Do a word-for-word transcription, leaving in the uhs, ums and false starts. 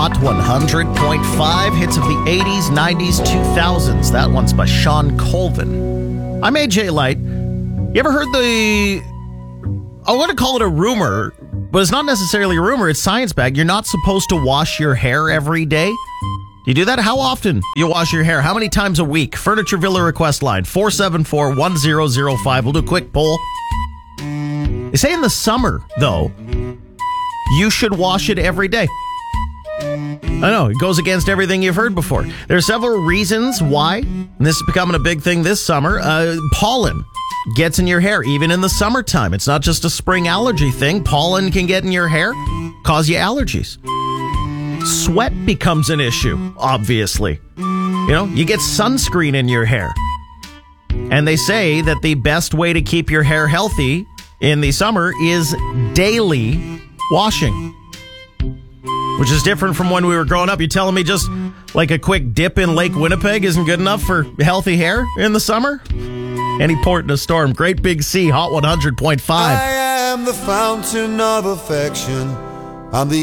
Hot one hundred point five, hits of the eighties, nineties, two thousands. That one's by Sean Colvin. I'm A J Light. You ever heard the... I want to call it a rumor, but it's not necessarily a rumor. It's science backed. You're not supposed to wash your hair every day. You do that? How often you wash your hair? How many times a week? Furniture Villa request line, four seven four, one zero zero five. We'll do a quick poll. They say in the summer, though, you should wash it every day. I know, it goes against everything you've heard before. There are several reasons why, and this is becoming a big thing this summer. Uh, pollen gets in your hair, even in the summertime. It's not just a spring allergy thing. Pollen can get in your hair, cause you allergies. Sweat becomes an issue, obviously. You know, you get sunscreen in your hair. And they say that the best way to keep your hair healthy in the summer is daily washing. Which is different from when we were growing up. You're telling me just like a quick dip in Lake Winnipeg isn't good enough for healthy hair in the summer? Any port in a storm. Great Big Sea, Hot one hundred point five. I am the fountain of affection. I'm the